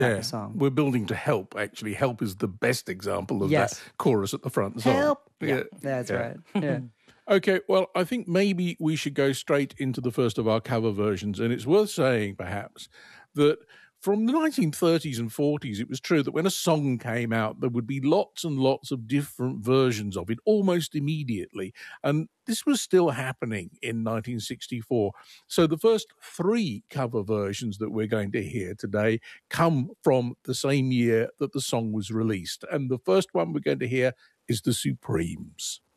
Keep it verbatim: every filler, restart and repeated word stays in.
at Yeah. the song. We're building to Help, actually. Help is the best example of Yes. that chorus at the front as well. Help! Yeah. Yeah, that's Yeah. right. Yeah. Okay, well, I think maybe we should go straight into the first of our cover versions. And it's worth saying, perhaps, that from the nineteen thirties and forties, it was true that when a song came out, there would be lots and lots of different versions of it almost immediately. And this was still happening in nineteen sixty-four. So the first three cover versions that we're going to hear today come from the same year that the song was released. And the first one we're going to hear is The Supremes.